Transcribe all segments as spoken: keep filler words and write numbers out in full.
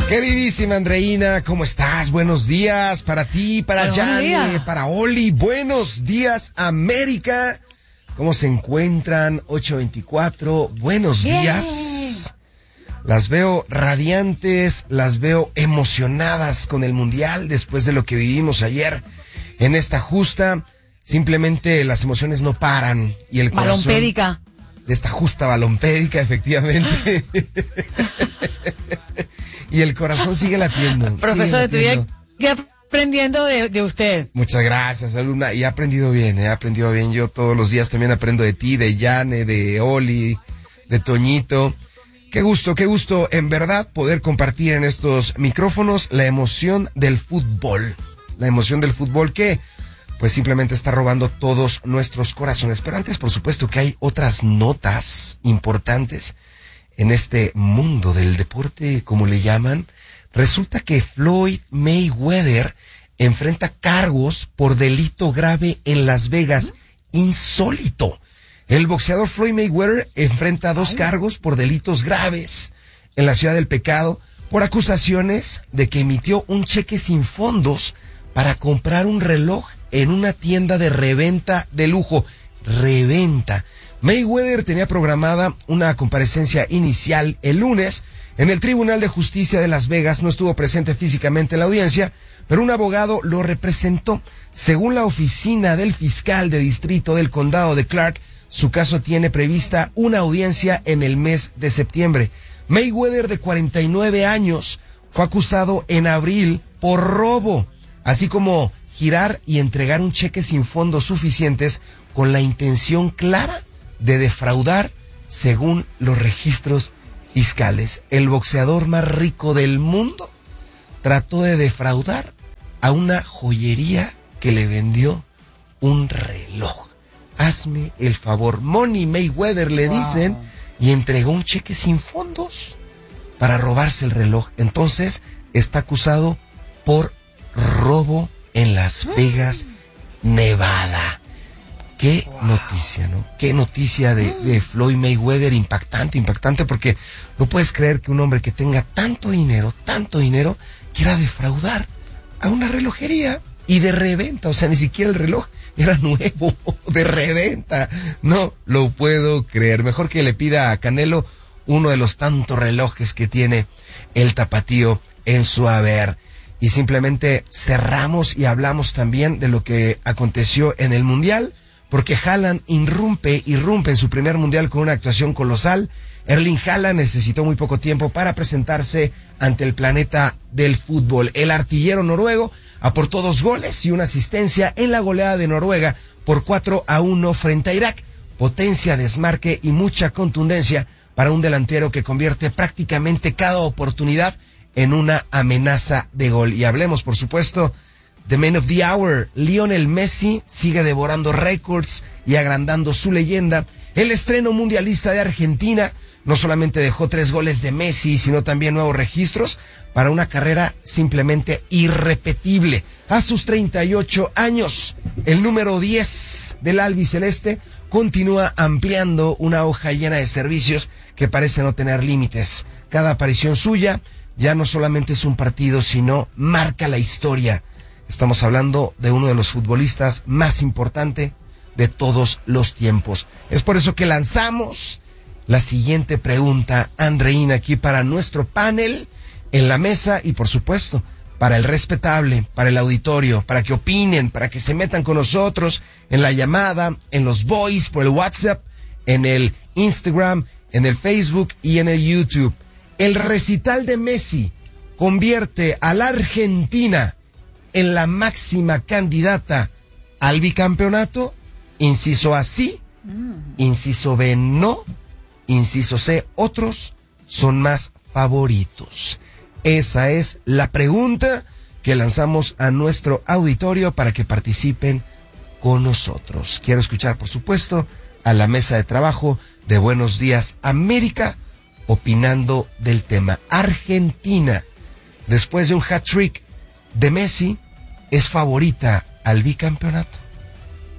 Queridísima Andreina, ¿cómo estás? Buenos días para ti, para Yane, para Oli. Buenos días, América. ¿Cómo se encuentran? ocho veinticuatro. Buenos Bien. días. Las veo radiantes, las veo emocionadas con el Mundial después de lo que vivimos ayer en esta justa. Simplemente las emociones no paran y el corazón... Balompédica. De esta justa balompédica, efectivamente. Y el corazón sigue latiendo. Profesor, sigue estoy aquí aprendiendo de, de usted. Muchas gracias, alumna. Y he aprendido bien, he aprendido bien. Yo todos los días también aprendo de ti, de Yane, de Oli, de Toñito. Qué gusto, qué gusto, en verdad, poder compartir en estos micrófonos la emoción del fútbol. La emoción del fútbol que, pues simplemente está robando todos nuestros corazones. Pero antes, por supuesto, que hay otras notas importantes en este mundo del deporte, como le llaman. Resulta que Floyd Mayweather enfrenta cargos por delito grave en Las Vegas. Insólito. El boxeador Floyd Mayweather enfrenta dos cargos por delitos graves en la Ciudad del Pecado por acusaciones de que emitió un cheque sin fondos para comprar un reloj en una tienda de reventa de lujo. Reventa. Mayweather tenía programada una comparecencia inicial el lunes en el Tribunal de Justicia de Las Vegas. No estuvo presente físicamente en la audiencia, pero un abogado lo representó. Según la oficina del fiscal de distrito del condado de Clark, su caso tiene prevista una audiencia en el mes de septiembre. Mayweather, de cuarenta y nueve años, fue acusado en abril por robo, así como girar y entregar un cheque sin fondos suficientes con la intención clara de defraudar, según los registros fiscales. El boxeador más rico del mundo trató de defraudar a una joyería que le vendió un reloj. Hazme el favor. Money Mayweather le wow. dicen, y entregó un cheque sin fondos para robarse el reloj. Entonces está acusado por robo en Las Vegas, Nevada. Qué wow. noticia, ¿no? Qué noticia de, de Floyd Mayweather, impactante, impactante, porque no puedes creer que un hombre que tenga tanto dinero, tanto dinero, quiera defraudar a una relojería y de reventa. O sea, ni siquiera el reloj era nuevo, de reventa. No lo puedo creer. Mejor que le pida a Canelo uno de los tantos relojes que tiene el tapatío en su haber. Y simplemente cerramos y hablamos también de lo que aconteció en el Mundial, porque Haaland irrumpe, irrumpe en su primer Mundial con una actuación colosal. Erling Haaland necesitó muy poco tiempo para presentarse ante el planeta del fútbol. El artillero noruego aportó dos goles y una asistencia en la goleada de Noruega por cuatro a uno frente a Irak. Potencia, desmarque y mucha contundencia para un delantero que convierte prácticamente cada oportunidad en una amenaza de gol. Y hablemos, por supuesto, de Man of the Hour. Lionel Messi sigue devorando récords y agrandando su leyenda. El estreno mundialista de Argentina no solamente dejó tres goles de Messi, sino también nuevos registros para una carrera simplemente irrepetible. A sus treinta y ocho años, el número diez del albiceleste continúa ampliando una hoja llena de servicios que parece no tener límites. Cada aparición suya ya no solamente es un partido, sino marca la historia. Estamos hablando de uno de los futbolistas más importantes de todos los tiempos. Es por eso que lanzamos la siguiente pregunta, Andreina, aquí para nuestro panel en la mesa y, por supuesto, para el respetable, para el auditorio, para que opinen, para que se metan con nosotros en la llamada, en los voice, por el WhatsApp, en el Instagram, en el Facebook y en el YouTube. El recital de Messi convierte a la Argentina en la máxima candidata al bicampeonato. Inciso A, sí. Inciso B, no. Inciso C, otros son más favoritos. Esa es la pregunta que lanzamos a nuestro auditorio para que participen con nosotros. Quiero escuchar, por supuesto, a la mesa de trabajo de Buenos Días América, opinando del tema. Argentina, después de un hat-trick de Messi, ¿es favorita al bicampeonato?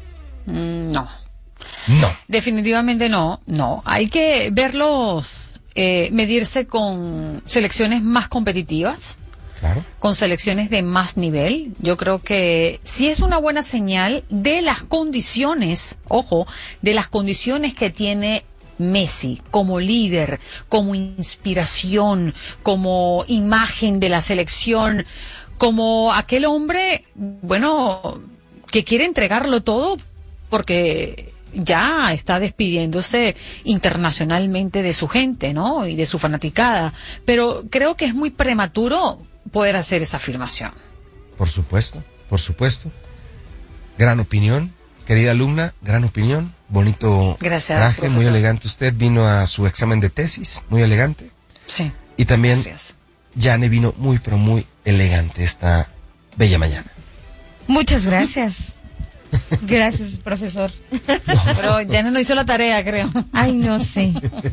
No. No. Definitivamente no, no. Hay que ver los eh, medirse con selecciones más competitivas. Claro. Con selecciones de más nivel. Yo creo que sí es una buena señal de las condiciones, ojo, de las condiciones que tiene Messi como líder, como inspiración, como imagen de la selección, como aquel hombre, bueno, que quiere entregarlo todo porque ya está despidiéndose internacionalmente de su gente, ¿no? Y de su fanaticada. Pero creo que es muy prematuro poder hacer esa afirmación. Por supuesto, por supuesto. Gran opinión, querida alumna, gran opinión. Bonito Gracias, traje, profesor. muy elegante. Usted vino a su examen de tesis, muy elegante. Sí. Y también Gracias. Yane vino muy, pero muy elegante esta bella mañana. Muchas gracias. Gracias, profesor. Pero ya no hizo la tarea, creo. Ay, no sé.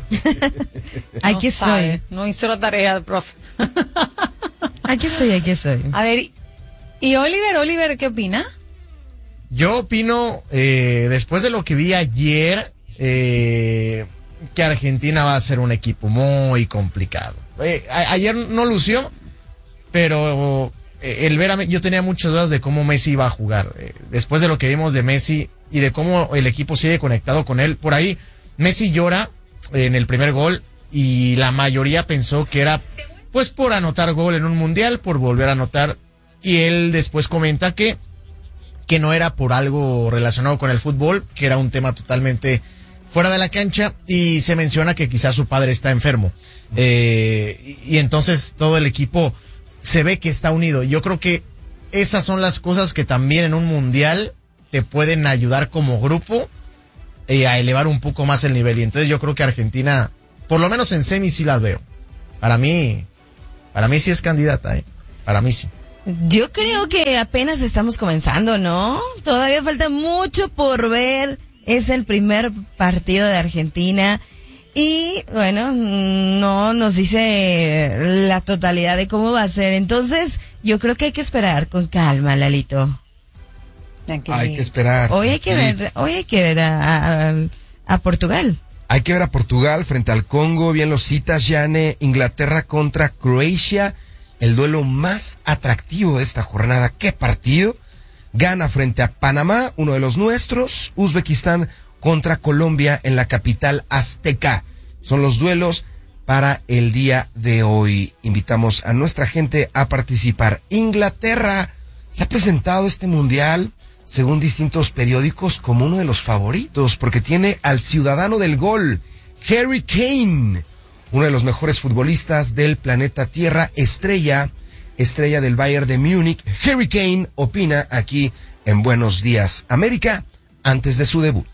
Aquí no sabe, estoy. No hizo la tarea, profe. Aquí estoy, aquí estoy. A ver, ¿y Oliver, Oliver, qué opina? Yo opino, eh, después de lo que vi ayer, eh, que Argentina va a ser un equipo muy complicado. Eh, a- ayer no lució, pero eh, el ver a, yo tenía muchas dudas de cómo Messi iba a jugar. Eh, después de lo que vimos de Messi y de cómo el equipo sigue conectado con él, por ahí Messi llora en el primer gol y la mayoría pensó que era pues por anotar gol en un mundial, por volver a anotar, y él después comenta que que no era por algo relacionado con el fútbol, que era un tema totalmente fuera de la cancha, y se menciona que quizás su padre está enfermo. Eh, y, y entonces todo el equipo se ve que está unido. Yo creo que esas son las cosas que también en un mundial te pueden ayudar como grupo eh, a elevar un poco más el nivel. Y entonces yo creo que Argentina, por lo menos en semi sí las veo. Para mí, para mí sí es candidata, ¿eh? Para mí sí. Yo creo que apenas estamos comenzando, ¿no? Todavía falta mucho por ver. Es el primer partido de Argentina. Y, bueno, no nos dice la totalidad de cómo va a ser. Entonces, yo creo que hay que esperar con calma, Lalito. Tranquilito. Hay que esperar. Hoy hay que ver, hoy hay que ver a, a, a Portugal. Hay que ver a Portugal frente al Congo, bien lo citas, Yane. Inglaterra contra Croacia, el duelo más atractivo de esta jornada. ¿Qué partido? Gana frente a Panamá, uno de los nuestros. Uzbekistán contra Colombia en la capital azteca. Son los duelos para el día de hoy. Invitamos a nuestra gente a participar. Inglaterra se ha presentado este mundial, según distintos periódicos, como uno de los favoritos, porque tiene al ciudadano del gol, Harry Kane, uno de los mejores futbolistas del planeta Tierra, estrella, estrella del Bayern de Múnich. Harry Kane opina aquí en Buenos Días América, antes de su debut.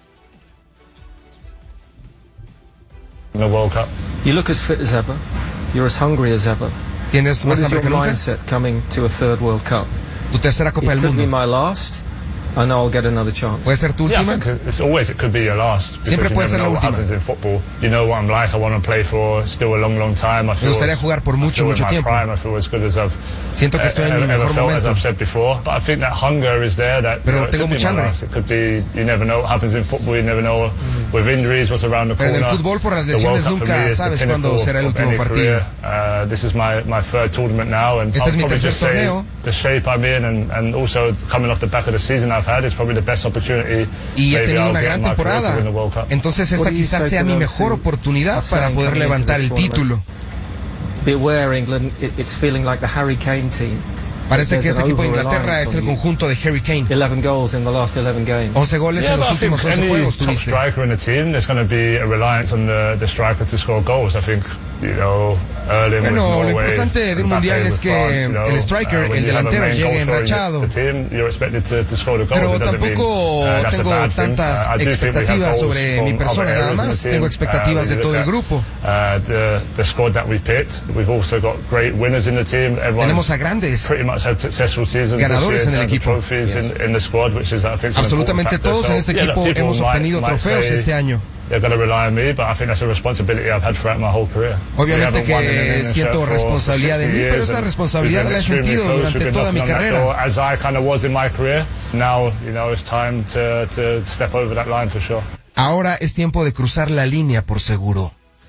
In the World Cup. You look as fit as ever. You're as hungry as ever. ¿Tienes What más is hambre your que nunca? mindset coming to a third World Cup? Tu tercera Copa It del could be Mundo. my last. I know I'll get another chance. ¿Puede ser tu Yeah, I última? think it's always it could be your last. because Siempre you puede never ser la know what última. happens in football. You know what I'm like. I want to play for still a long, long time. I feel gustaría jugar por I mucho, feel mucho in my tiempo. prime. I feel as good as I've Siento que estoy en mi ever mejor felt, as momento. I've said before. But I think that hunger is there. That Pero you know, it tengo could be mucha my hambre. last. It could be. You never know what happens in football. You never know with injuries what's around the Pero en corner. el fútbol, por las The lesiones, World Cup for nunca me is the sabes pinnacle cuándo será el of último any partido. career. Uh, this is my my third tournament now, and Este I'll es mi probably tercer just say torneo. the shape I'm in, and and also coming off the back of the season I've had is probably the best opportunity. Y he maybe tenido I'll una get gran in my career to temporada. win the World Cup. Entonces esta What do you quizás say sea to mi those mejor who oportunidad are para saying poder coming into levantar this el tournament? título. Beware, England. It, it's feeling like the Harry Kane team. Parece que There's ese an equipo de Inglaterra over-reliance es el on you. conjunto de Harry Kane. eleven goals in the last eleven games. once goles Yeah, en los but I think últimos once any juegos top tuviste. striker in the team, there's going to be a reliance on the, the striker to score goals. I think, you know, Erling with Bueno, lo Norway, importante de un Mbappé mundial with es que France, you know, el striker, uh, when el you have a delantero, main llegue goal scorer in enrachado. the team, you're expected to, to score the goal. Pero It doesn't mean, tampoco uh, that's a tengo bad thing. tantas Uh, I do think we have expectativas goals sobre mi from persona, other nada areas in the más. team. Tengo expectativas Uh, de when you todo look el at, grupo. Uh, the, the squad that we picked, we've also got great winners in the team. Everyone's Tenemos a grandes. pretty much had successful seasons Ganadores this en year el in terms of equipo. trophies in, in the squad, which is, I think, an Absolutamente important factor. todos en So, este yeah, equipo look, people hemos might- obtenido might trofeos say este año. They're going to rely on me, but I think that's a responsibility I've had throughout my whole career. Obviamente We haven't won in an que England siento shirt for- responsabilidad for de mí, sixty pero years, esa and responsabilidad we've been la he extremely sentido close. durante We've been toda mi knocking on that carrera. door, as I kind of was in my career. Now, you know, it's time to, to step over that line for sure. Ahora es tiempo de cruzar la línea por seguro.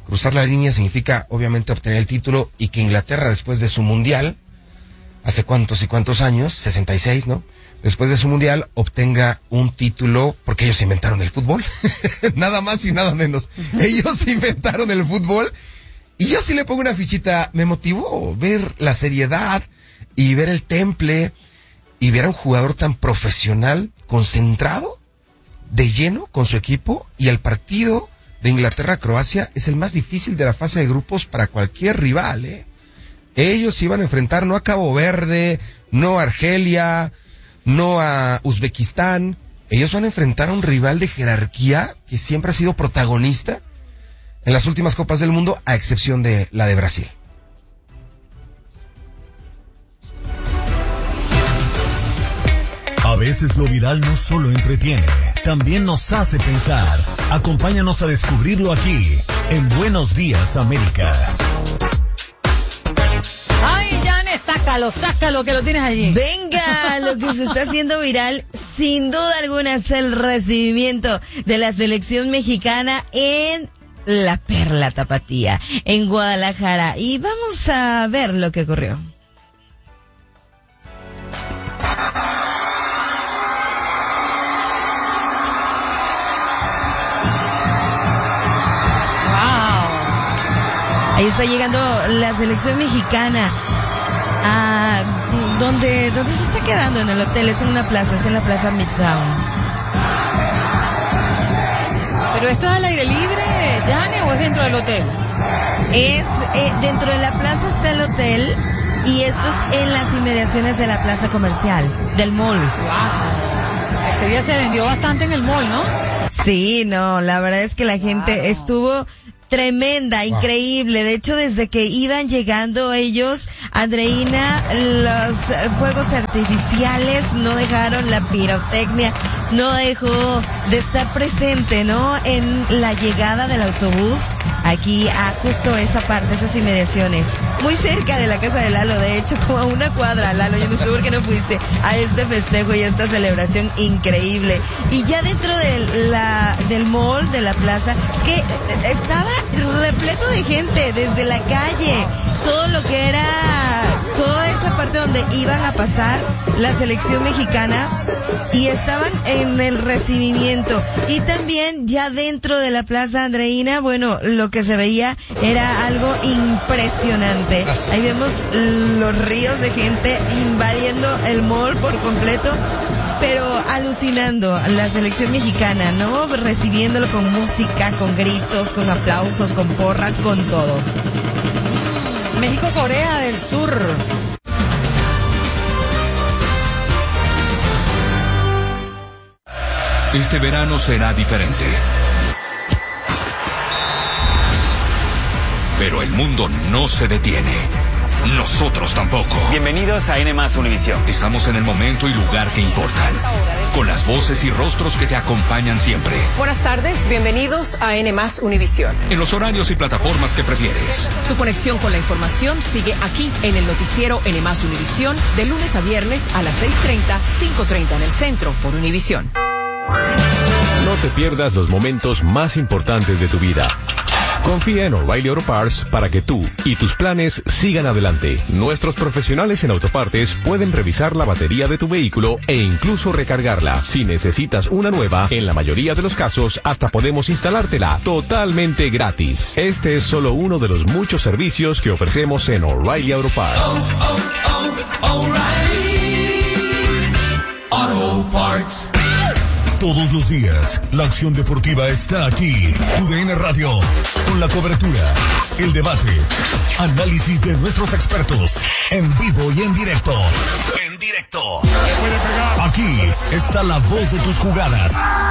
Cruzar la línea significa, obviamente, obtener el título y que Inglaterra, después de su mundial, hace cuántos y cuántos años, sesenta y seis, ¿no? Después de su mundial, obtenga un título, porque ellos inventaron el fútbol. Nada más y nada menos. Ellos inventaron el fútbol. Y yo sí le pongo una fichita. Me motivó ver la seriedad y ver el temple y ver a un jugador tan profesional, concentrado, de lleno con su equipo, y el partido de Inglaterra-Croacia es el más difícil de la fase de grupos para cualquier rival, ¿eh? Ellos iban a enfrentar no a Cabo Verde, no a Argelia, no a Uzbekistán. Ellos van a enfrentar a un rival de jerarquía que siempre ha sido protagonista en las últimas Copas del Mundo, a excepción de la de Brasil. A veces lo viral no solo entretiene, también nos hace pensar. Acompáñanos a descubrirlo aquí, en Buenos Días, América. Ay, Yane, sácalo, sácalo, que lo tienes allí. Venga, lo que se está haciendo viral, sin duda alguna, es el recibimiento de la selección mexicana en la Perla Tapatía, en Guadalajara. Y vamos a ver lo que ocurrió. Ahí está llegando la selección mexicana a donde, donde se está quedando en el hotel. Es en una plaza, es en la plaza Midtown. ¿Pero esto es al aire libre, Yane, o es dentro del hotel? Es eh, dentro de la plaza está el hotel, y eso es en las inmediaciones de la plaza comercial, del mall. Wow. Ese día se vendió bastante en el mall, ¿no? Sí, no, la verdad es que la gente wow. estuvo tremenda, wow. increíble. De hecho, desde que iban llegando ellos, Andreina, los fuegos artificiales no dejaron, la pirotecnia no dejó de estar presente, ¿no? En la llegada del autobús aquí a justo esa parte, esas inmediaciones, muy cerca de la casa de Lalo, de hecho, como a una cuadra. Lalo, yo no sé por qué no fuiste a este festejo y a esta celebración increíble. Y ya dentro de la, del mall, de la plaza, es que estaba repleto de gente desde la calle, todo lo que era, toda esa parte donde iban a pasar la selección mexicana, y estaban en el recibimiento. Y también ya dentro de la plaza Andreina, bueno, lo que se veía era algo impresionante. Ahí vemos los ríos de gente invadiendo el mall por completo, pero alucinando la selección mexicana, ¿no? Recibiéndolo con música, con gritos, con aplausos, con porras, con todo. México-Corea del Sur. Este verano será diferente. Pero el mundo no se detiene. Nosotros tampoco. Bienvenidos a N más Univisión. Estamos en el momento y lugar que importan, con las voces y rostros que te acompañan siempre. Buenas tardes, bienvenidos a N más Univisión. En los horarios y plataformas que prefieres. Tu conexión con la información sigue aquí en el noticiero N más Univisión, de lunes a viernes a las seis treinta, cinco treinta en el centro, por Univisión. No te pierdas los momentos más importantes de tu vida. Confía en O'Reilly Auto Parts para que tú y tus planes sigan adelante. Nuestros profesionales en autopartes pueden revisar la batería de tu vehículo e incluso recargarla. Si necesitas una nueva, en la mayoría de los casos hasta podemos instalártela totalmente gratis. Este es solo uno de los muchos servicios que ofrecemos en O'Reilly Auto Parts. Oh, oh, oh, O'Reilly Auto Parts. Todos los días, la acción deportiva está aquí. U D N Radio, con la cobertura, el debate, análisis de nuestros expertos, en vivo y en directo. En directo. Aquí está la voz de tus jugadas.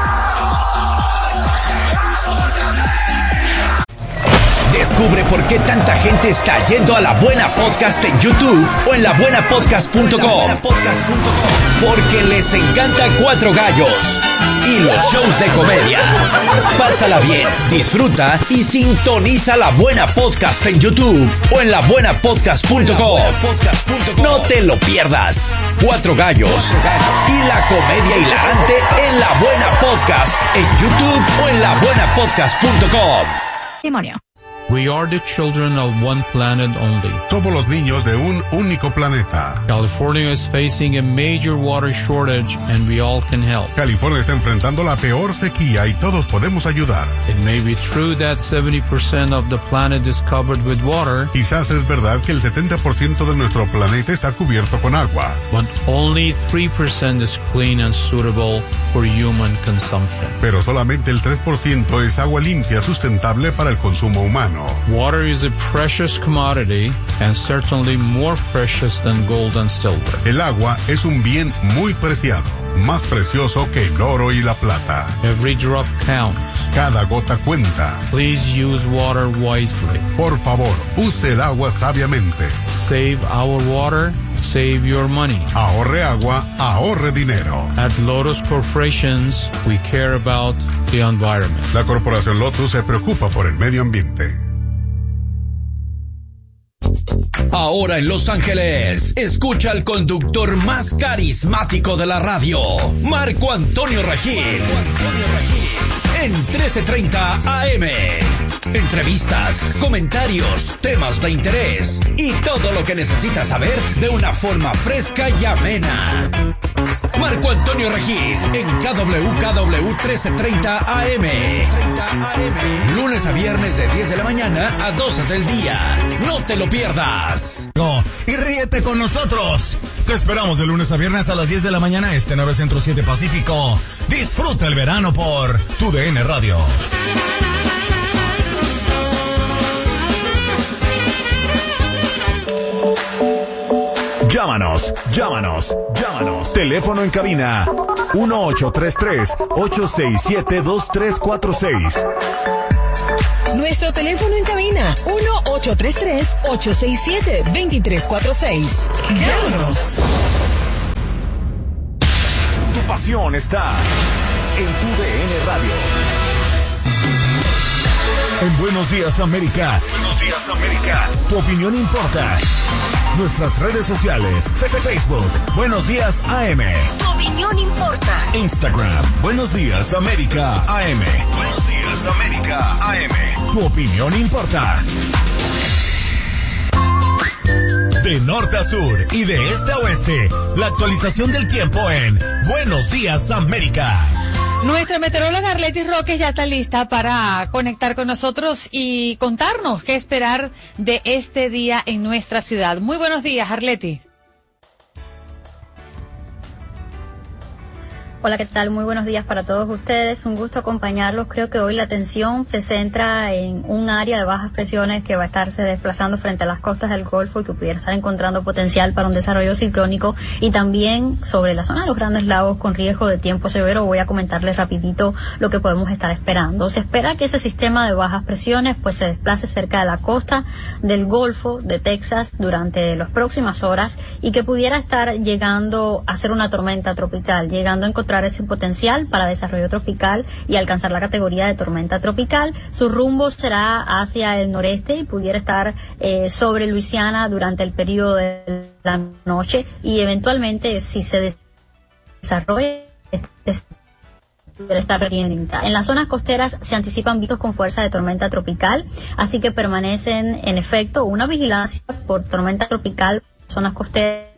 Descubre por qué tanta gente está yendo a La Buena Podcast en YouTube o en la buena podcast punto com. Porque les encanta Cuatro Gallos y los shows de comedia. Pásala bien, disfruta y sintoniza La Buena Podcast en YouTube o en la buena podcast punto com. No te lo pierdas. Cuatro Gallos y la comedia hilarante en La Buena Podcast en YouTube o en la buena podcast punto com. Demonio. We are the children of one planet only. Somos los niños de un único planeta. California is facing a major water shortage and we all can help. California está enfrentando la peor sequía y todos podemos ayudar. It may be true that seventy percent of the planet is covered with water. Quizás es verdad que el setenta por ciento de nuestro planeta está cubierto con agua. But only three percent is clean and suitable for human consumption. Pero solamente el tres por ciento es agua limpia sustentable para el consumo humano. Water is a precious commodity and certainly more precious than gold and silver. El agua es un bien muy preciado, más precioso que el oro y la plata. Every drop counts. Cada gota cuenta. Please use water wisely. Por favor, use el agua sabiamente. Save our water. Save your money. Ahorre agua, ahorre dinero. At Lotus Corporations, we care about the environment. La corporación Lotus se preocupa por el medio ambiente. Ahora en Los Ángeles, escucha al conductor más carismático de la radio, Marco Antonio Regil. En trece treinta A M. Entrevistas, comentarios, temas de interés y todo lo que necesitas saber de una forma fresca y amena. Marco Antonio Regil en K W K W trece treinta A M. Lunes a viernes de diez de la mañana a doce del día. No te lo pierdas. Y ríete con nosotros. Te esperamos de lunes a viernes a las diez de la mañana, este nueve Centro siete Pacífico. Disfruta el verano por Tu D N Radio. Llámanos, llámanos, llámanos. Teléfono en cabina uno ocho tres tres, ocho seis siete, dos tres cuatro seis. Nuestro teléfono en cabina uno ocho tres tres, ocho seis siete, dos tres cuatro seis. Llámanos. Tu pasión está en Tu D N Radio. En Buenos Días América. Buenos Días América. Tu opinión importa. Nuestras redes sociales. Facebook. Buenos Días A M. Tu opinión importa. Instagram. Buenos Días América A M. Buenos Días América A M. Tu opinión importa. De norte a sur y de este a oeste. La actualización del tiempo en Buenos Días América. Nuestra meteoróloga Arletis Roques ya está lista para conectar con nosotros y contarnos qué esperar de este día en nuestra ciudad. Muy buenos días, Arletis. Hola, ¿qué tal? Muy buenos días para todos ustedes. Un gusto acompañarlos. Creo que hoy la atención se centra en un área de bajas presiones que va a estarse desplazando frente a las costas del Golfo y que pudiera estar encontrando potencial para un desarrollo ciclónico, y también sobre la zona de los Grandes Lagos con riesgo de tiempo severo. Voy a comentarles rapidito lo que podemos estar esperando. Se espera que ese sistema de bajas presiones pues se desplace cerca de la costa del Golfo de Texas durante las próximas horas y que pudiera estar llegando a ser una tormenta tropical, llegando a encontrar ese potencial para desarrollo tropical y alcanzar la categoría de tormenta tropical. Su rumbo será hacia el noreste y pudiera estar eh, sobre Luisiana durante el periodo de la noche, y eventualmente si se desarrolla pudiera estar orientada. En las zonas costeras se anticipan vientos con fuerza de tormenta tropical, así que permanecen en efecto una vigilancia por tormenta tropical en zonas costeras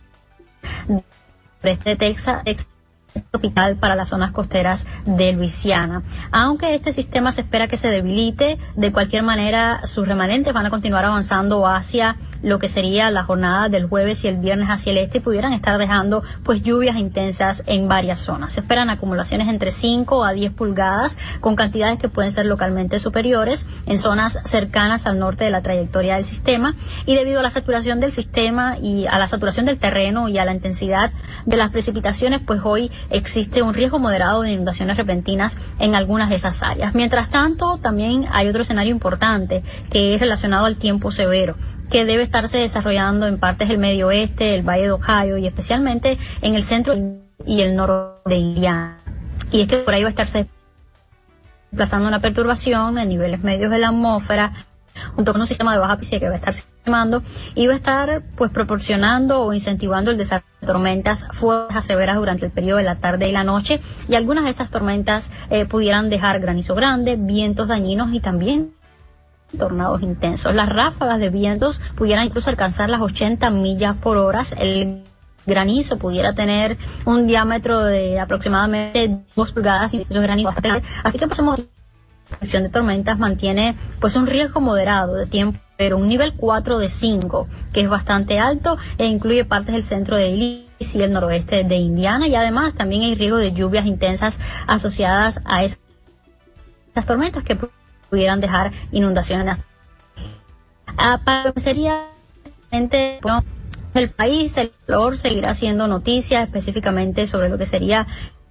de Texas, tropical para las zonas costeras de Luisiana. Aunque este sistema se espera que se debilite, de cualquier manera sus remanentes van a continuar avanzando hacia lo que sería la jornada del jueves y el viernes hacia el este, y pudieran estar dejando pues lluvias intensas en varias zonas. Se esperan acumulaciones entre cinco a diez pulgadas con cantidades que pueden ser localmente superiores en zonas cercanas al norte de la trayectoria del sistema, y debido a la saturación del sistema y a la saturación del terreno y a la intensidad de las precipitaciones, pues hoy existe un riesgo moderado de inundaciones repentinas en algunas de esas áreas. Mientras tanto, también hay otro escenario importante que es relacionado al tiempo severo, que debe estarse desarrollando en partes del medio oeste, el Valle de Ohio y especialmente en el centro y el norte de Indiana. Y es que por ahí va a estarse desplazando una perturbación en niveles medios de la atmósfera, junto con un sistema de baja presión que va a estar sistemando y va a estar pues proporcionando o incentivando el desarrollo de tormentas fuertes severas durante el periodo de la tarde y la noche, y algunas de estas tormentas eh, pudieran dejar granizo grande, vientos dañinos y también tornados intensos. Las ráfagas de vientos pudieran incluso alcanzar las ochenta millas por hora. El granizo pudiera tener un diámetro de aproximadamente dos pulgadas y esos granizos bastante grandes. Así que pasemos la sección de tormentas mantiene pues un riesgo moderado de tiempo, pero un nivel cuatro de cinco, que es bastante alto e incluye partes del centro de Illinois y el noroeste de Indiana, y además también hay riesgo de lluvias intensas asociadas a esas tormentas que pudieran dejar inundaciones. Ah, para lo que sería bueno, el país, el calor seguirá haciendo noticias específicamente sobre lo que sería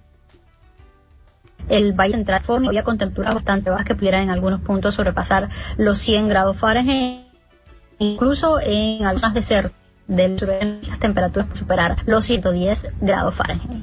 el Valle Central, todavía con temperaturas bastante bajas que pudieran en algunos puntos sobrepasar los cien grados Fahrenheit, incluso en algunas desiertos del sur las temperaturas superar los ciento diez grados Fahrenheit.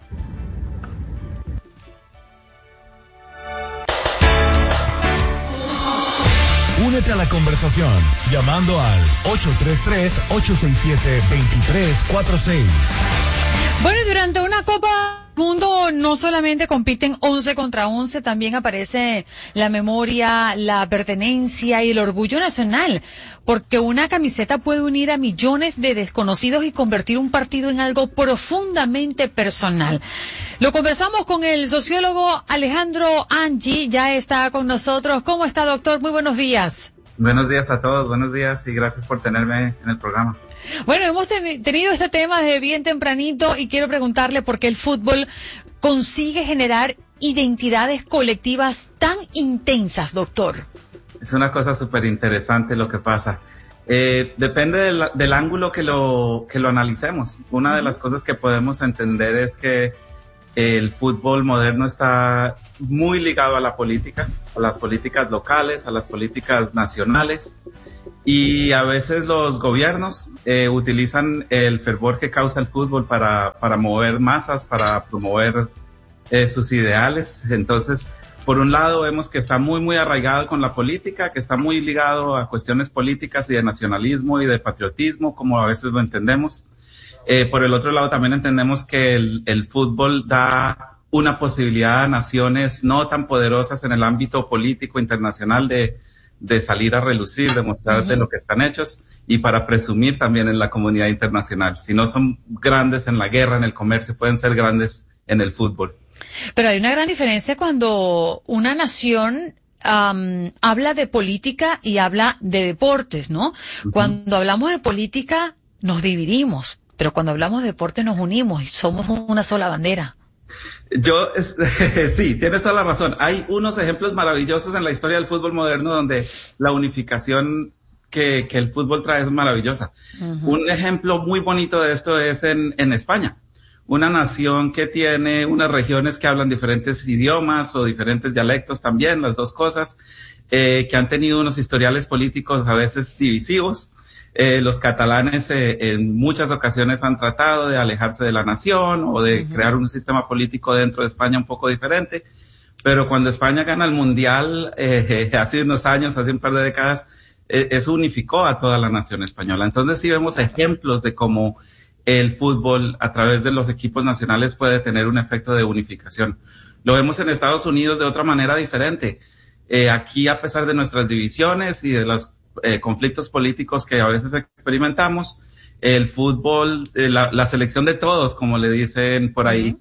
Únete a la conversación llamando al ocho tres tres, ocho seis siete, dos tres cuatro seis. Bueno, durante una Copa Mundo no solamente compiten once contra once, también aparece la memoria, la pertenencia y el orgullo nacional, porque una camiseta puede unir a millones de desconocidos y convertir un partido en algo profundamente personal. Lo conversamos con el sociólogo Alejandro Angi, ya está con nosotros. ¿Cómo está, doctor? Muy buenos días. Buenos días a todos, buenos días y gracias por tenerme en el programa. Bueno, hemos ten- tenido este tema desde bien tempranito y quiero preguntarle por qué el fútbol consigue generar identidades colectivas tan intensas, doctor. Es una cosa súper interesante lo que pasa. Eh, depende del, del ángulo que lo, que lo analicemos. Una uh-huh. de las cosas que podemos entender es que el fútbol moderno está muy ligado a la política, a las políticas locales, a las políticas nacionales. Y a veces los gobiernos eh, utilizan el fervor que causa el fútbol para, para mover masas, para promover eh, sus ideales. Entonces, por un lado vemos que está muy, muy arraigado con la política, que está muy ligado a cuestiones políticas y de nacionalismo y de patriotismo, como a veces lo entendemos. Eh, por el otro lado también entendemos que el, el fútbol da una posibilidad a naciones no tan poderosas en el ámbito político internacional de de salir a relucir, de mostrar de lo que están hechos y para presumir también en la comunidad internacional. Si no son grandes en la guerra, en el comercio, pueden ser grandes en el fútbol. Pero hay una gran diferencia cuando una nación um, habla de política y habla de deportes, ¿no? Uh-huh. Cuando hablamos de política nos dividimos, pero cuando hablamos de deporte nos unimos y somos una sola bandera. Yo, sí, tienes toda la razón. Hay unos ejemplos maravillosos en la historia del fútbol moderno donde la unificación que, que el fútbol trae es maravillosa. Uh-huh. Un ejemplo muy bonito de esto es en, en España. Una nación que tiene unas regiones que hablan diferentes idiomas o diferentes dialectos también, las dos cosas, eh, que han tenido unos historiales políticos a veces divisivos. Eh, los catalanes eh, en muchas ocasiones han tratado de alejarse de la nación o de uh-huh. crear un sistema político dentro de España un poco diferente, pero cuando España gana el Mundial eh, eh, hace unos años, hace un par de décadas, eh, eso unificó a toda la nación española. Entonces sí vemos ejemplos de cómo el fútbol a través de los equipos nacionales puede tener un efecto de unificación. Lo vemos en Estados Unidos de otra manera diferente. Eh, aquí, a pesar de nuestras divisiones y de los Eh, conflictos políticos que a veces experimentamos, el fútbol, eh, la, la selección de todos, como le dicen por ahí,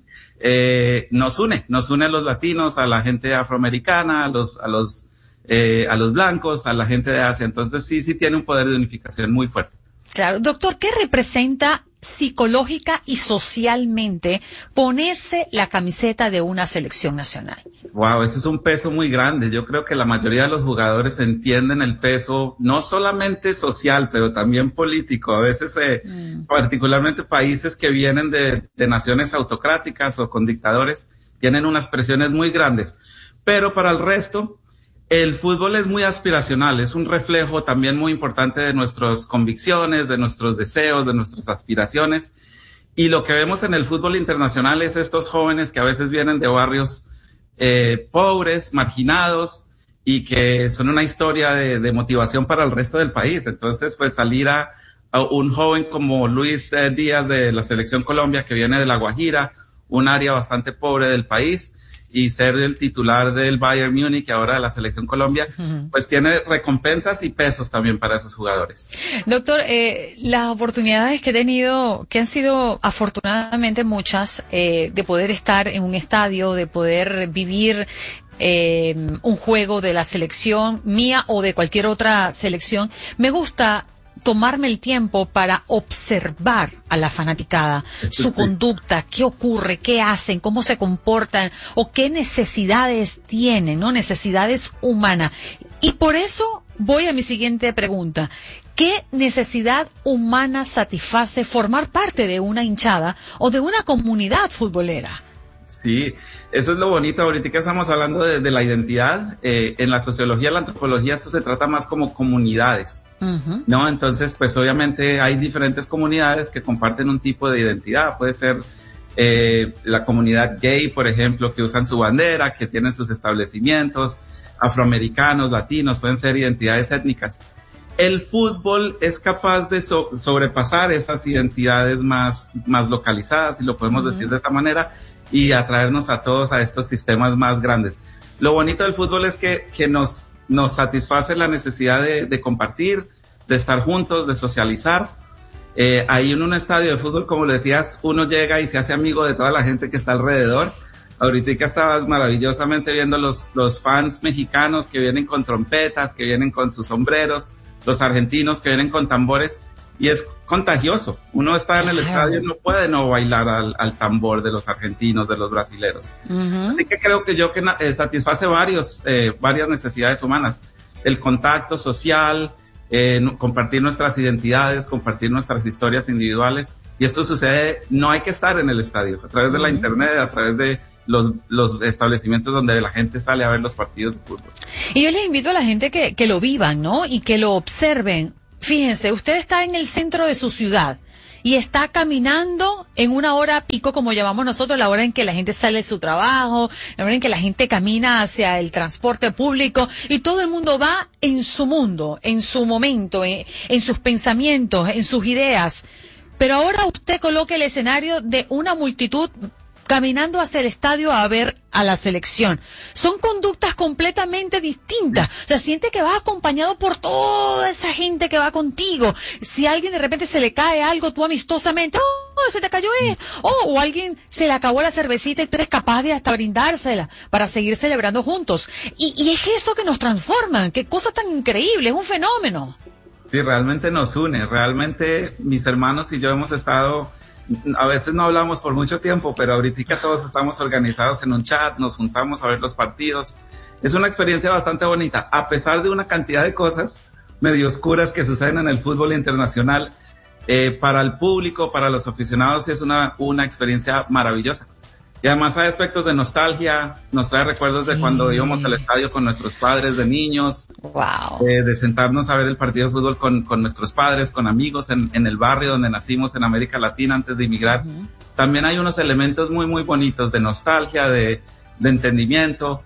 eh, nos une, nos une a los latinos, a la gente afroamericana, a los, a los, eh, a los blancos, a la gente de Asia. Entonces sí, sí tiene un poder de unificación muy fuerte. Claro. Doctor, ¿qué representa psicológica y socialmente ponerse la camiseta de una selección nacional? Wow, eso es un peso muy grande. Yo creo que la mayoría de los jugadores entienden el peso, no solamente social, pero también político. A veces, eh, mm. particularmente países que vienen de, de naciones autocráticas o con dictadores, tienen unas presiones muy grandes. Pero para el resto, el fútbol es muy aspiracional, es un reflejo también muy importante de nuestras convicciones, de nuestros deseos, de nuestras aspiraciones. Y lo que vemos en el fútbol internacional es estos jóvenes que a veces vienen de barrios eh, pobres, marginados, y que son una historia de, de motivación para el resto del país. Entonces, pues salir a, a un joven como Luis eh, Díaz de la Selección Colombia, que viene de La Guajira, un área bastante pobre del país, y ser el titular del Bayern Múnich y ahora de la Selección Colombia, uh-huh. pues tiene recompensas y pesos también para esos jugadores. Doctor, eh, las oportunidades que he tenido, que han sido afortunadamente muchas, eh, de poder estar en un estadio, de poder vivir eh, un juego de la selección mía o de cualquier otra selección, me gusta tomarme el tiempo para observar a la fanaticada, su sí. conducta, qué ocurre, qué hacen, cómo se comportan o qué necesidades tienen, ¿no? Necesidades humanas. Y por eso voy a mi siguiente pregunta. ¿Qué necesidad humana satisface formar parte de una hinchada o de una comunidad futbolera? Sí, eso es lo bonito. Ahorita que estamos hablando de, de la identidad, eh, en la sociología, la antropología, esto se trata más como comunidades, uh-huh. ¿no? Entonces, pues obviamente hay diferentes comunidades que comparten un tipo de identidad. Puede ser eh, la comunidad gay, por ejemplo, que usan su bandera, que tienen sus establecimientos, afroamericanos, latinos, pueden ser identidades étnicas. El fútbol es capaz de so- sobrepasar esas identidades más, más localizadas, si lo podemos uh-huh. decir de esa manera, y atraernos a todos a estos sistemas más grandes. Lo bonito del fútbol es que, que nos, nos satisface la necesidad de, de compartir, de estar juntos, de socializar. Eh, ahí en un estadio de fútbol, como le decías, uno llega y se hace amigo de toda la gente que está alrededor. Ahorita estabas maravillosamente viendo los, los fans mexicanos que vienen con trompetas, que vienen con sus sombreros, los argentinos que vienen con tambores. Y es contagioso. Uno está en el estadio y no puede no bailar al, al tambor de los argentinos, de los brasileros. Uh-huh. Así que creo que yo que eh, satisface varios, eh, varias necesidades humanas. El contacto social, eh, no, compartir nuestras identidades, compartir nuestras historias individuales. Y esto sucede, no hay que estar en el estadio, a través de uh-huh. la internet, a través de los, los establecimientos donde la gente sale a ver los partidos de fútbol. Y yo les invito a la gente que, que lo vivan, ¿no? Y que lo observen. Fíjense, usted está en el centro de su ciudad y está caminando en una hora pico, como llamamos nosotros, la hora en que la gente sale de su trabajo, la hora en que la gente camina hacia el transporte público y todo el mundo va en su mundo, en su momento, en, en sus pensamientos, en sus ideas. Pero ahora usted coloca el escenario de una multitud caminando hacia el estadio a ver a la selección. Son conductas completamente distintas. O sea, siente que vas acompañado por toda esa gente que va contigo. Si a alguien de repente se le cae algo, tú amistosamente, oh, se te cayó esto. Oh, o alguien se le acabó la cervecita y tú eres capaz de hasta brindársela para seguir celebrando juntos. Y, y es eso que nos transforma. Qué cosa tan increíble, es un fenómeno. Sí, realmente nos une. Realmente mis hermanos y yo hemos estado... A veces no hablamos por mucho tiempo, pero ahorita todos estamos organizados en un chat, nos juntamos a ver los partidos. Es una experiencia bastante bonita, a pesar de una cantidad de cosas medio oscuras que suceden en el fútbol internacional. Eh, para el público, para los aficionados, es una, una experiencia maravillosa. Y además hay aspectos de nostalgia, nos trae recuerdos sí. de cuando íbamos al estadio con nuestros padres de niños, wow. eh, de sentarnos a ver el partido de fútbol con, con nuestros padres, con amigos en, en el barrio donde nacimos en América Latina antes de emigrar. Uh-huh. También hay unos elementos muy, muy bonitos de nostalgia, de, de entendimiento.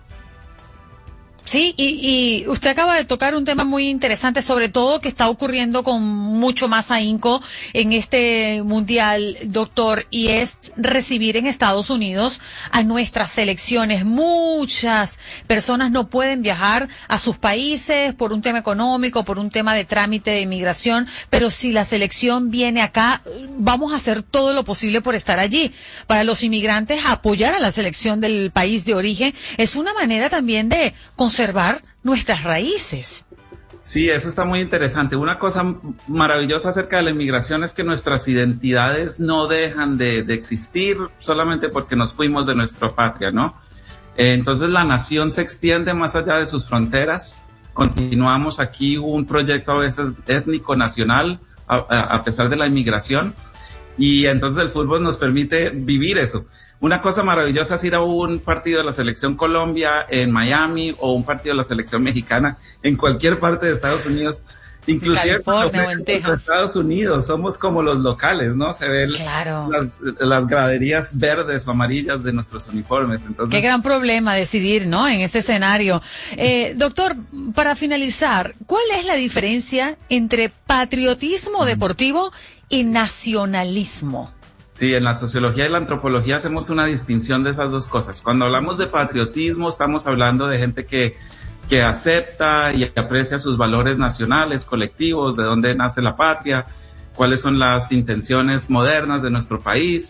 Sí, y, y usted acaba de tocar un tema muy interesante, sobre todo que está ocurriendo con mucho más ahínco en este mundial, doctor, y es recibir en Estados Unidos a nuestras selecciones. Muchas personas no pueden viajar a sus países por un tema económico, por un tema de trámite de inmigración, pero si la selección viene acá, vamos a hacer todo lo posible por estar allí. Para los inmigrantes, apoyar a la selección del país de origen es una manera también de conservar nuestras raíces. Sí, eso está muy interesante. Una cosa maravillosa acerca de la inmigración es que nuestras identidades no dejan de, de existir solamente porque nos fuimos de nuestra patria, ¿no? Eh, entonces la nación se extiende más allá de sus fronteras. Continuamos aquí un proyecto a veces étnico, nacional, a, a pesar de la inmigración. Y entonces el fútbol nos permite vivir eso. Una cosa maravillosa es ir a un partido de la Selección Colombia en Miami o un partido de la Selección Mexicana en cualquier parte de Estados Unidos. Inclusive en Estados Unidos somos como los locales, ¿no? Se ven claro. las, las graderías verdes o amarillas de nuestros uniformes. Entonces, qué gran problema decidir, ¿no? En ese escenario. Eh, doctor, para finalizar, ¿cuál es la diferencia entre patriotismo deportivo y nacionalismo? Sí, en la sociología y la antropología hacemos una distinción de esas dos cosas. Cuando hablamos de patriotismo, estamos hablando de gente que, que acepta y aprecia sus valores nacionales, colectivos, de dónde nace la patria, cuáles son las intenciones modernas de nuestro país,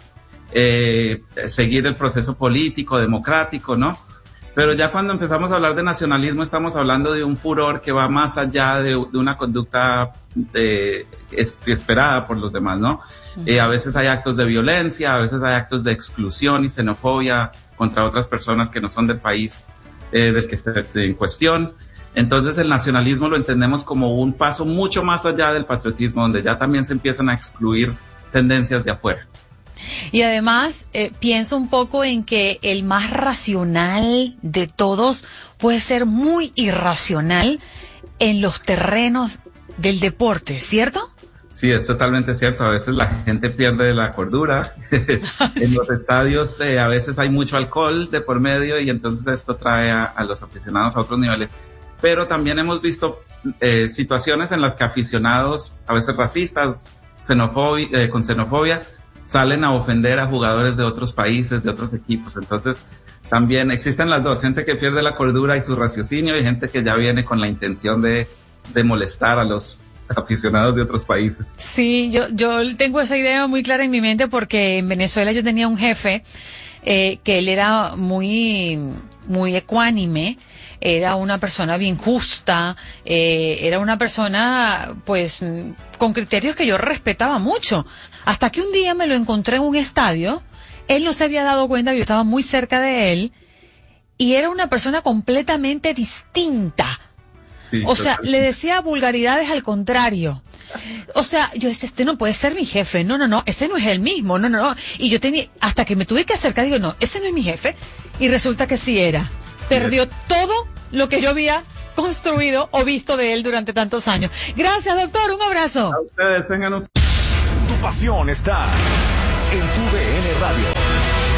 eh, seguir el proceso político, democrático, ¿no? Pero ya cuando empezamos a hablar de nacionalismo, estamos hablando de un furor que va más allá de, de una conducta de, es, esperada por los demás, ¿no? Eh, a veces hay actos de violencia, a veces hay actos de exclusión y xenofobia contra otras personas que no son del país eh, del que esté en cuestión. Entonces el nacionalismo lo entendemos como un paso mucho más allá del patriotismo, donde ya también se empiezan a excluir tendencias de afuera. Y además eh, pienso un poco en que el más racional de todos puede ser muy irracional en los terrenos del deporte, ¿cierto? Sí, es totalmente cierto. A veces la gente pierde la cordura. En los estadios eh, a veces hay mucho alcohol de por medio y entonces esto trae a, a los aficionados a otros niveles. Pero también hemos visto eh, situaciones en las que aficionados, a veces racistas, xenofobia, eh, con xenofobia, salen a ofender a jugadores de otros países, de otros equipos. Entonces también existen las dos, gente que pierde la cordura y su raciocinio y gente que ya viene con la intención de, de molestar a los aficionados de otros países. Sí, yo, yo tengo esa idea muy clara en mi mente porque en Venezuela yo tenía un jefe eh, que él era muy, muy ecuánime, era una persona bien justa, eh, era una persona pues con criterios que yo respetaba mucho, hasta que un día me lo encontré en un estadio, él no se había dado cuenta que yo estaba muy cerca de él y era una persona completamente distinta. Sí, o sea, le decía vulgaridades al contrario. O sea, yo decía, este no puede ser mi jefe. No, no, no, ese no es el mismo. No, no, no. Y yo tenía, hasta que me tuve que acercar, digo, no, ese no es mi jefe. Y resulta que sí era. Perdió todo lo que yo había construido o visto de él durante tantos años. Gracias, doctor. Un abrazo. A ustedes, tengan un... Tu pasión está en tu D N Radio.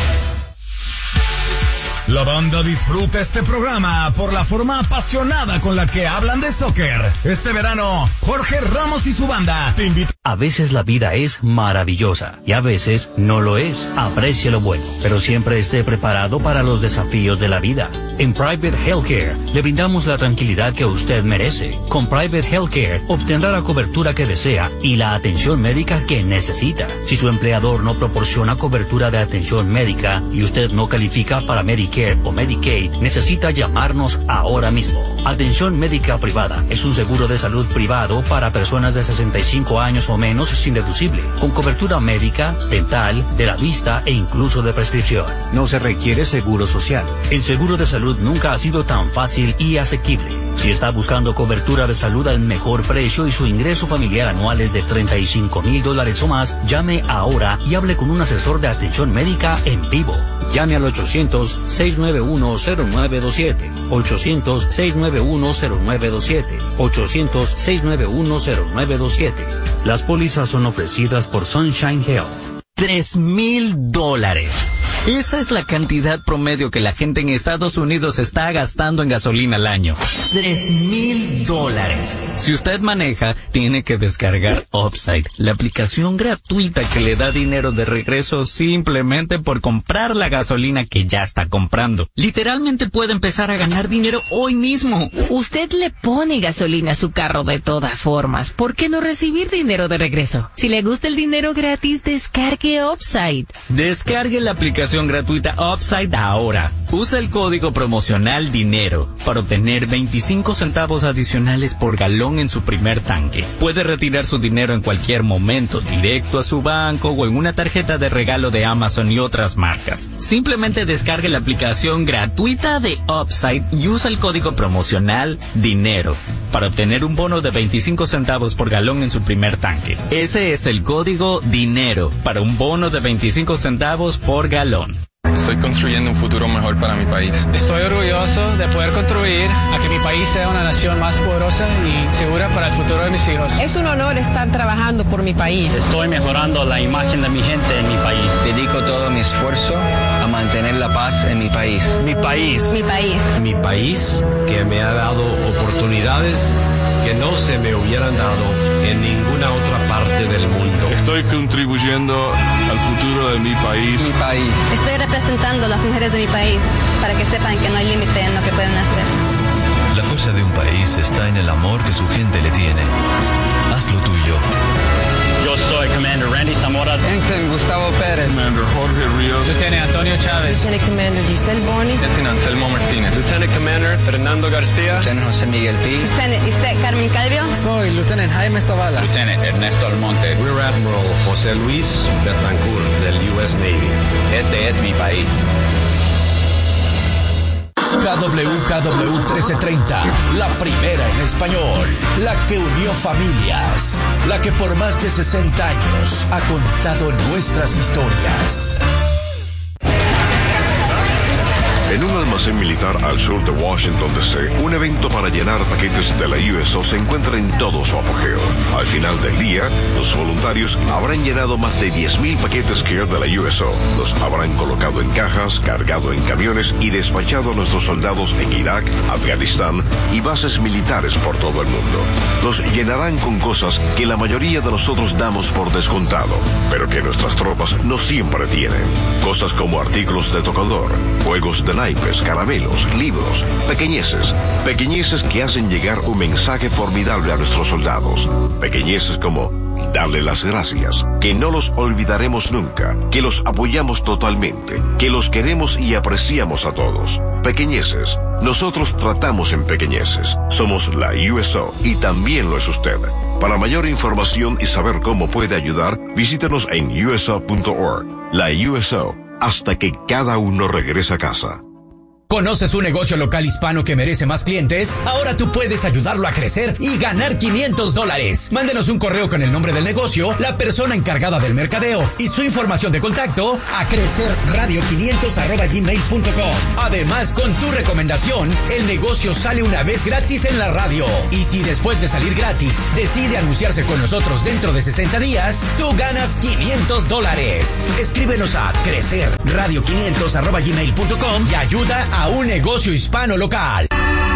La banda disfruta este programa por la forma apasionada con la que hablan de soccer. Este verano, Jorge Ramos y su banda te invitan. A veces la vida es maravillosa y a veces no lo es. Aprecie lo bueno, pero siempre esté preparado para los desafíos de la vida. En Private Healthcare le brindamos la tranquilidad que usted merece. Con Private Healthcare obtendrá la cobertura que desea y la atención médica que necesita. Si su empleador no proporciona cobertura de atención médica y usted no califica para Medicare o Medicaid, necesita llamarnos ahora mismo. Atención médica privada es un seguro de salud privado para personas de sesenta y cinco años o menos sin deducible, con cobertura médica, dental, de la vista e incluso de prescripción. No se requiere seguro social. El seguro de salud nunca ha sido tan fácil y asequible. Si está buscando cobertura de salud al mejor precio y su ingreso familiar anual es de treinta y cinco mil dólares o más, llame ahora y hable con un asesor de atención médica en vivo. Llame al ochocientos, seis nueve uno, cero nueve dos siete, ochocientos, seis nueve uno, cero nueve dos siete, ochocientos, seis nueve uno, cero nueve dos siete. Las pólizas son ofrecidas por Sunshine Health. Tres mil dólares. Esa es la cantidad promedio que la gente en Estados Unidos está gastando en gasolina al año. Tres mil dólares. Si usted maneja, tiene que descargar Upside, la aplicación gratuita que le da dinero de regreso simplemente por comprar la gasolina que ya está comprando. Literalmente puede empezar a ganar dinero hoy mismo. Usted le pone gasolina a su carro de todas formas. ¿Por qué no recibir dinero de regreso? Si le gusta el dinero gratis, descargue Upside. Descargue la aplicación gratuita Upside ahora. Usa el código promocional DINERO para obtener veinticinco centavos adicionales por galón en su primer tanque. Puede retirar su dinero en cualquier momento, directo a su banco o en una tarjeta de regalo de Amazon y otras marcas. Simplemente descargue la aplicación gratuita de Upside y usa el código promocional DINERO para obtener un bono de veinticinco centavos por galón en su primer tanque. Ese es el código DINERO para un bono de veinticinco centavos por galón. Estoy construyendo un futuro mejor para mi país. Estoy orgulloso de poder contribuir a que mi país sea una nación más poderosa y segura para el futuro de mis hijos. Es un honor estar trabajando por mi país. Estoy mejorando la imagen de mi gente en mi país. Dedico todo mi esfuerzo a mantener la paz en mi país. Mi país. Mi país. Mi país que me ha dado oportunidades que no se me hubieran dado en ninguna otra parte del mundo. Estoy contribuyendo al futuro de mi país. Mi país. Estoy representando a las mujeres de mi país para que sepan que no hay límite en lo que pueden hacer. La fuerza de un país está en el amor que su gente le tiene. Haz lo tuyo. Yo soy Commander Randy Zamora. Ensign Gustavo Pérez. Commander Jorge Ríos. Lieutenant Antonio Chávez. Lieutenant Commander Giselle Bonis. Lieutenant Anselmo Martínez. Lieutenant Commander Fernando García. Lieutenant José Miguel Pi. Lieutenant Isaac Carmen Calvio. Soy Lieutenant Jaime Zavala. Lieutenant Ernesto Almonte. Rear Admiral José Luis Bertancourt del U S Navy. Este es mi país. K W K W trece treinta, la primera en español, la que unió familias, la que por más de sesenta años ha contado nuestras historias. En un almacén militar al sur de Washington, D C, un evento para llenar paquetes de la U S O se encuentra en todo su apogeo. Al final del día, los voluntarios habrán llenado más de diez mil paquetes Care de la U S O. Los habrán colocado en cajas, cargado en camiones y despachado a nuestros soldados en Irak, Afganistán y bases militares por todo el mundo. Los llenarán con cosas que la mayoría de nosotros damos por descontado, pero que nuestras tropas no siempre tienen. Cosas como artículos de tocador, juegos de naipes, caramelos, libros, pequeñeces, pequeñeces que hacen llegar un mensaje formidable a nuestros soldados, pequeñeces como darle las gracias, que no los olvidaremos nunca, que los apoyamos totalmente, que los queremos y apreciamos a todos. Pequeñeces. Nosotros tratamos en pequeñeces. Somos la U S O y también lo es usted. Para mayor información y saber cómo puede ayudar, visítenos en U S O punto org. La U S O, hasta que cada uno regrese a casa. ¿Conoces un negocio local hispano que merece más clientes? Ahora tú puedes ayudarlo a crecer y ganar quinientos dólares. Mándenos un correo con el nombre del negocio, la persona encargada del mercadeo y su información de contacto a crecerradio quinientos arroba gmail punto com. Además, con tu recomendación, el negocio sale una vez gratis en la radio. Y si después de salir gratis decide anunciarse con nosotros dentro de sesenta días, tú ganas quinientos dólares. Escríbenos a crecerradio quinientos arroba gmail punto com y ayuda a a un negocio hispano local.